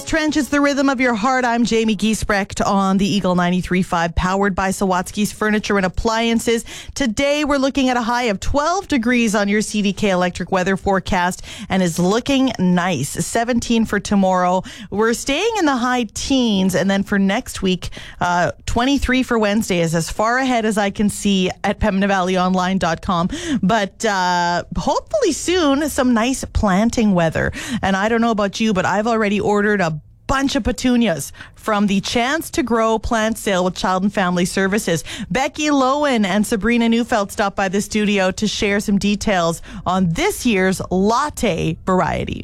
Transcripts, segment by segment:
Trench is the rhythm of your heart. I'm Jamie Giesbrecht on the Eagle 93.5, powered by Sawatsky's Furniture and Appliances. Today, we're looking at a high of 12 degrees on your CDK electric weather forecast, and is looking nice. 17 for tomorrow. We're staying in the high teens, and then for next week, 23 for Wednesday is as far ahead as I can see at PembinaValleyOnline.com. But hopefully soon, some nice planting weather. And I don't know about you, but I've already ordered a bunch of petunias from the Chance to Grow plant sale with Child and Family Services. Becky Lowen and Sabrina Neufeld stopped by the studio to share some details on this year's latte variety.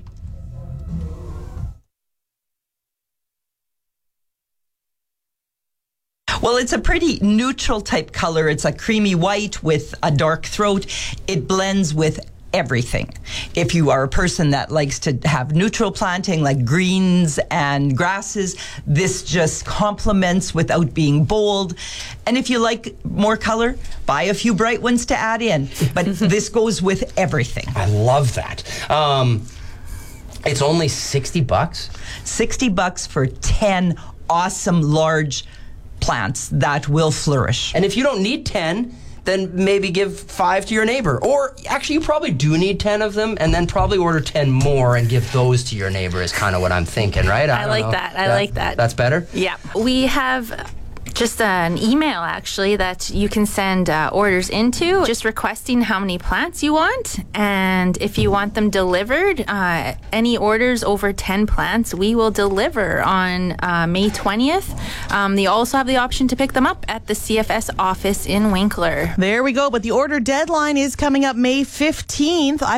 Well, it's a pretty neutral type color. It's a creamy white with a dark throat. It blends with everything. If you are a person that likes to have neutral planting like greens and grasses, this just complements without being bold. And if you like more color, buy a few bright ones to add in. But this goes with everything. I love that. It's only $60? $60 for 10 awesome large plants that will flourish. And if you don't need 10, then maybe give 5 to your neighbor. Or actually, you probably do need 10 of them, and then probably order 10 more and give those to your neighbor is kind of what I'm thinking, right? I like that. I like that. That's better? Yeah. We have just an email, actually, that you can send orders into, just requesting how many plants you want. And if you want them delivered, any orders over 10 plants, we will deliver on May 20th. They also have the option to pick them up at the CFS office in Winkler. There we go. But the order deadline is coming up May 15th.